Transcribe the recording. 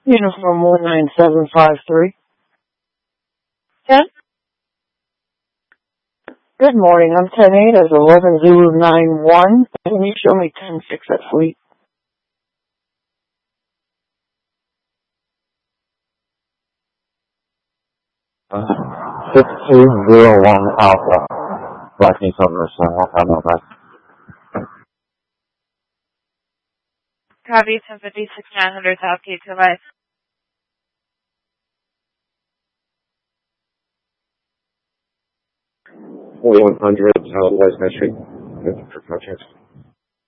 Uniform 19753. 10? Good morning, I'm 10-8 as 11 Zulu 91. Can you show me 10-6 at Fleet? Uh, 6201 Alpha. Blacking Silver, so I'll know that. Copy 1056-900 South Gate to Life. 4100 Southwest High Street. For contact.